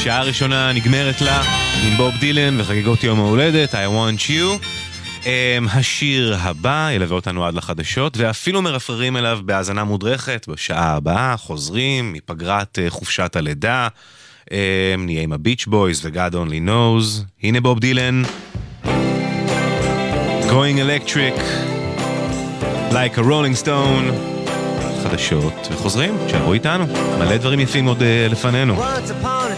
שעה ראשונה נגמרת לה עם בוב דילן וחגיגות יום ההולדת, I want you. השיר הבא ילווה אותנו עד לחדשות, ואפילו מרפררים אליו בהאזנה מודרכת. בשעה הבאה חוזרים מפגרת חופשת הלידה, נהיה עם הביץ' בויז ו-God Only Knows. הנה בוב דילן, Going Electric, Like a Rolling Stone. חדשות וחוזרים, תשארו איתנו, מלא דברים יפים עוד לפנינו.